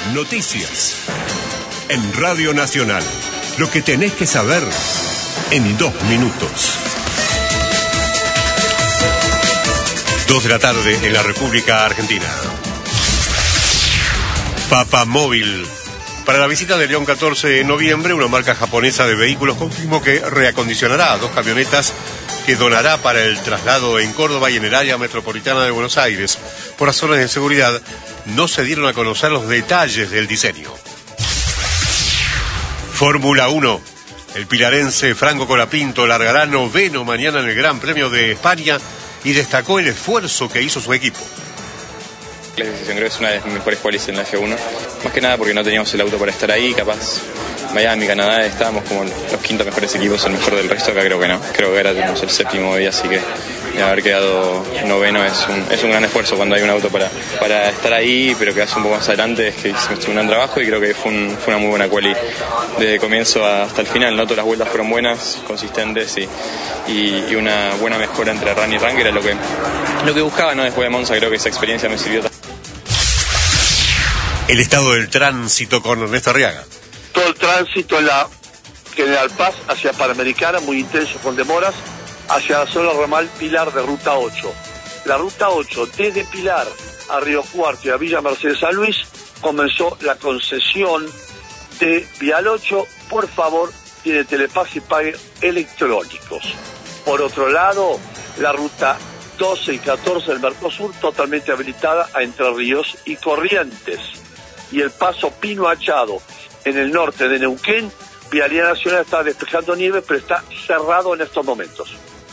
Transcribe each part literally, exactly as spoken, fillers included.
Noticias. En Radio Nacional. Lo que tenés que saber en dos minutos. Dos de la tarde en la República Argentina. Papamóvil. Para la visita de León catorce de noviembre, una marca japonesa de vehículos confirmó que reacondicionará dos camionetas que donará para el traslado en Córdoba y en el área metropolitana de Buenos Aires. Por razones de seguridad, no se dieron a conocer los detalles del diseño. Fórmula uno. El pilarense Franco Colapinto largará noveno mañana en el Gran Premio de España y destacó el esfuerzo que hizo su equipo. La decisión creo que es una de las mejores qualis en la F uno, más que nada porque no teníamos el auto para estar ahí, capaz Miami, Canadá, estábamos como los quintos mejores equipos, el mejor del resto, acá creo que no, creo que ahora tenemos el séptimo hoy, así que haber quedado noveno es un, es un gran esfuerzo cuando hay un auto para, para estar ahí, pero quedarse un poco más adelante es que hicimos un gran trabajo y creo que fue, un, fue una muy buena quali desde el comienzo hasta el final, ¿no? Todas las vueltas fueron buenas, consistentes y, y, y una buena mejora entre run y run, que era lo que, lo que buscaba, ¿no? Después de Monza creo que esa experiencia me sirvió. El estado del tránsito con Ernesto Arriaga. Todo el tránsito en la General Paz hacia Panamericana, muy intenso con demoras, hacia la zona ramal Pilar de Ruta ocho. La Ruta ocho, desde Pilar a Río Cuarto y a Villa Mercedes San Luis, comenzó la concesión de Vial ocho. Por favor, tiene Telepaz y pague electrónicos. Por otro lado, la Ruta doce y catorce del Mercosur totalmente habilitada a Entre Ríos y Corrientes. Y el paso Pino Achado en el norte de Neuquén, Vialidad Nacional está despejando nieve, pero está cerrado en estos momentos.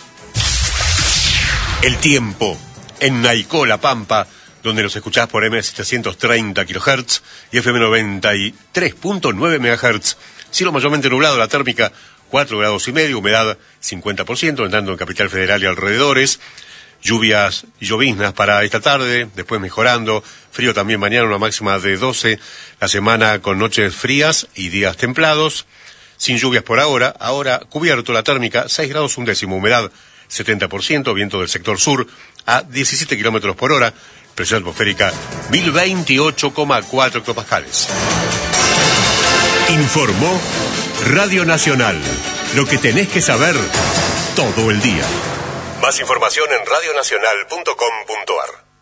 El tiempo en Naicó, La Pampa, donde nos escuchás por M setecientos treinta kilohertz y F M noventa y tres punto nueve megahertz. Cielo mayormente nublado, la térmica cuatro grados y medio, humedad cincuenta por ciento, entrando en Capital Federal y alrededores. Lluvias y lloviznas para esta tarde, después mejorando. Frío también mañana, una máxima de doce. La semana con noches frías y días templados. Sin lluvias por ahora. Ahora cubierto la térmica, seis grados un décimo. Humedad setenta por ciento. Viento del sector sur a diecisiete kilómetros por hora. Presión atmosférica mil veintiocho coma cuatro hectopascales. Informó Radio Nacional. Lo que tenés que saber todo el día. Más información en radio nacional punto com punto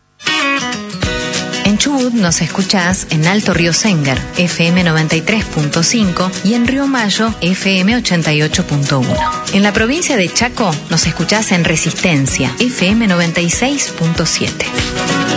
ar. En Chubut nos escuchás en Alto Río Sengar, F M noventa y tres punto cinco, y en Río Mayo, F M ochenta y ocho punto uno. En la provincia de Chaco nos escuchás en Resistencia, F M noventa y seis punto siete.